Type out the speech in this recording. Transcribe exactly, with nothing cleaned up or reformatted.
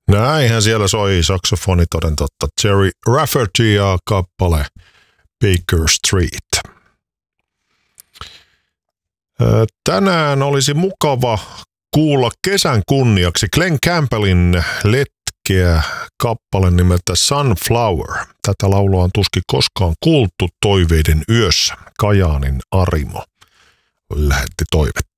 Näinhän siellä soi saksofoni toden totta. Jerry Rafferty ja kappale Baker Street. Tänään olisi mukava kuulla kesän kunniaksi Glen Campbellin letkeä kappale nimeltä Sunflower. Tätä laulua on tuskin koskaan kuultu Toiveiden yössä. Kajaanin Arimo lähetti toivet.